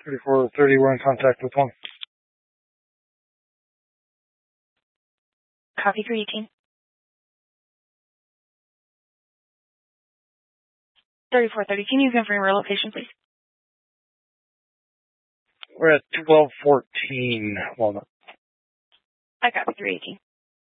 3430, we're in contact with one. Copy 318. 3430, can you confirm your location, please? We're at 1214 Walnut. I copy 318.